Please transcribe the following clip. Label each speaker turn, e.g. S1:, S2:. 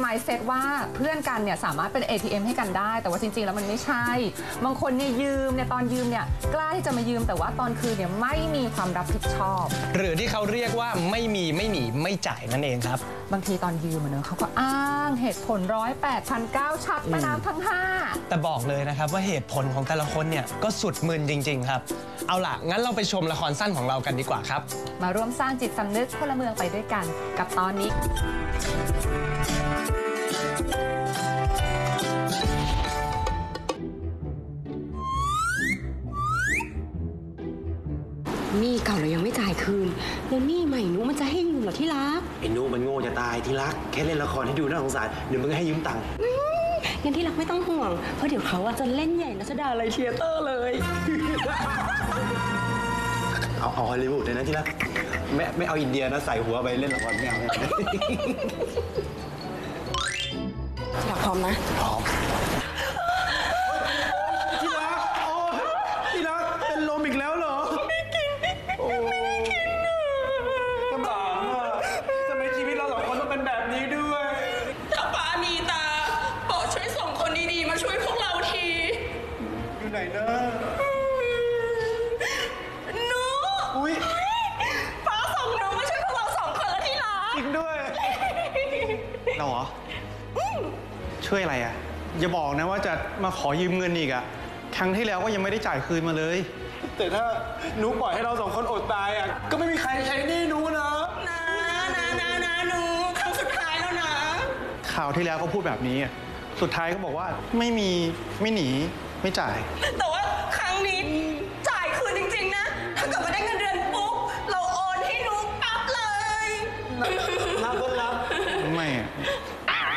S1: mindset ว่าเพื่อนกันเนี่ยสามารถเป็น ATM ให้กันได้แต่ว่าจริงๆแล้วมันไม่ใช่บางคนเนี่ยยืมเนี่ยตอนยืมเนี่ยกล้าที่จะมายืมแต่ว่าตอนคืนเนี่ยไม่มีความรับผิดชอบ
S2: หรือที่เขาเรียกว่าไม่มีไม่หนีไม่จ่ายนั่นเองครับ
S1: บางทีตอนยืมเนอะเขาก็อ้างเหตุผล108,900ชัดแม่น้ำทั้ง5
S2: แต่บอกเลยนะครับว่าเหตุผลของแต่ละคนเนี่ยก็สุดมึนจริงๆครับเอาล่ะงั้นเราไปชมละครสั้นของเรากันดีกว่าครับ
S1: มาร่วมสร้างจิตสำนึกพลเมืองไปด้วยกันกับตอนนี้
S3: หนี้เก่าเรายังไม่จ่ายคืนแล้วหนี้ใหม่นุมันจะให้ยืมเหรอที่รัก
S4: ไอ้นุมันโง่จะตายที่รักแค่เล่นละครให้ดูน่าสงสารเดี๋ยวมึงให้ยืมตังค์
S3: งั้นที่รักไม่ต้องห่วงเพราะเดี๋ยวเขาจะเล่นใหญ่รัชดาลัยเธียเตอร์เลย
S4: เอาฮอลลีวูดเลยนะที่รักไม่เอาอินเดียนะใส่หัวไปเล่นละครไม่เอา
S3: อยากพร้อมนะ
S4: พร้อมที่รักโอ้ที่รักเป็นลมอีกแล้วเหรอไม่กินโอ้ลำบากอ่ะทำไมชีวิตเราสองคนต้องเป็นแบบนี้ด้วย
S5: ถ้าป้ามีตาโปรดช่วยส่งคนดีๆมาช่วยพวกเราที
S4: อยู่ไหนนะ
S5: หนู
S4: อุ้ย
S5: ป้าส่งหนูมาช่วยพวกเรา2 คนแล้วที่รัก
S4: จริงด้วยเราเหรอช่วยอะไรอ่ะอย่าบอกนะว่าจะมาขอยืมเงินอีกอ่ะครั้งที่แล้วก็ยังไม่ได้จ่ายคืนมาเลยแต่ถ้าหนูปล่อยให้เรา2 คนอดตายอ่ะก็ไม่มีใครใช้หนี้หนูนะ
S5: หนูครั้งสุดท้ายแล้วนะ
S4: ข่าวที่แล้วก็พูดแบบนี้สุดท้ายก็บอกว่าไม่มีไม่หนีไม่จ่าย
S5: แต่ว่าครั้งนี้จ่ายคืนจริงๆนะถ้าเกิดมาได้เงินเดือนปุ๊บเราโอนให้หนูปั๊บเลย
S4: รับก็รับไม่